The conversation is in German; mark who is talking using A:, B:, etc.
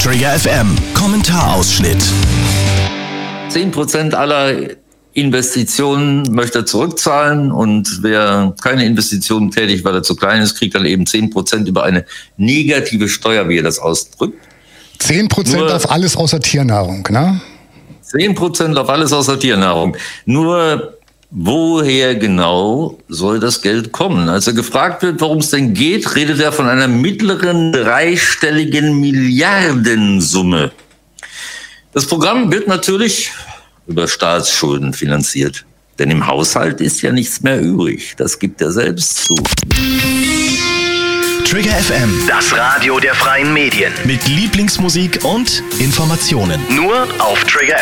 A: Trigger FM Kommentarausschnitt.
B: 10% aller Investitionen möchte er zurückzahlen und wer keine Investitionen tätigt, weil er zu klein ist, kriegt dann eben 10% über eine negative Steuer, wie er das ausdrückt.
C: 10% auf alles außer Tiernahrung, ne?
B: 10% auf alles außer Tiernahrung. Nur woher genau soll das Geld kommen? Als er gefragt wird, worum es denn geht, redet er von einer mittleren dreistelligen Milliardensumme. Das Programm wird natürlich über Staatsschulden finanziert. Denn im Haushalt ist ja nichts mehr übrig. Das gibt er selbst zu.
A: Trigger FM,
D: Das Radio der freien Medien.
A: mit Lieblingsmusik und Informationen.
D: Nur auf Trigger